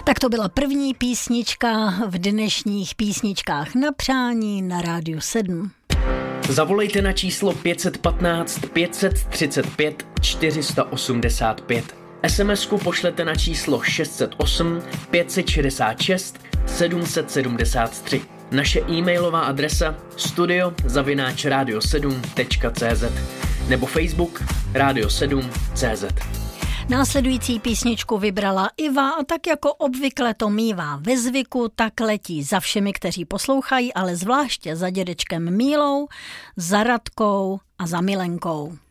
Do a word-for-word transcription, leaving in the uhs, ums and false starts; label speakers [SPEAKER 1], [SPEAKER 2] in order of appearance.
[SPEAKER 1] Tak to byla první písnička v dnešních písničkách na přání na Rádiu sedm.
[SPEAKER 2] Zavolejte na číslo pět jedna pět, pět tři pět, čtyři osm pět. es em esku pošlete na číslo šest set osm, pět set šedesát šest, sedm set sedmdesát tři. Naše e-mailová adresa studio zavináč radio sedm tečka cé zet nebo Facebook radio sedm tečka cé zet.
[SPEAKER 1] Následující písničku vybrala Iva a tak jako obvykle to mívá ve zvyku, tak letí za všemi, kteří poslouchají, ale zvláště za dědečkem Mílou, za Radkou a za Milenkou.